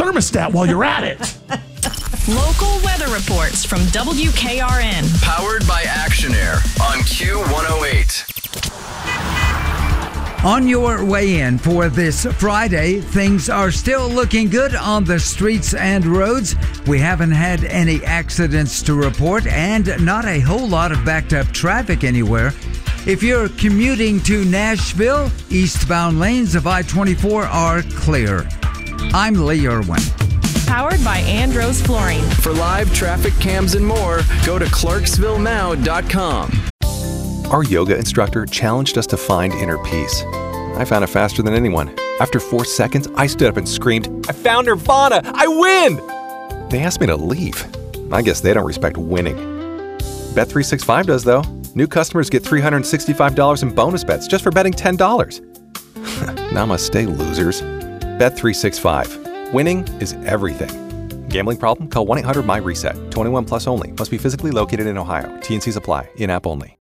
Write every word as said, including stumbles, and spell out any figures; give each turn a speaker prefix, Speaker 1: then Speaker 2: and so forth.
Speaker 1: thermostat while you're at it.
Speaker 2: Local weather reports from W K R N.
Speaker 3: Powered by Action Air on Q one oh eight.
Speaker 4: On your way in for this Friday, things are still looking good on the streets and roads. We haven't had any accidents to report and not a whole lot of backed up traffic anywhere. If you're commuting to Nashville, eastbound lanes of I twenty-four are clear. I'm Lee Irwin.
Speaker 2: Powered by Andros Flooring.
Speaker 3: For live traffic cams and more, go to clarksville now dot com.
Speaker 5: Our yoga instructor challenged us to find inner peace. I found it faster than anyone. After four seconds, I stood up and screamed, "I found Nirvana! I win!" They asked me to leave. I guess they don't respect winning. Bet three sixty-five does, though. New customers get three hundred sixty-five dollars in bonus bets just for betting ten dollars. Namaste, losers. Bet three sixty-five. Winning is everything. Gambling problem? Call one eight hundred M Y RESET. twenty-one plus only. Must be physically located in Ohio. T and Cs apply. In-app only.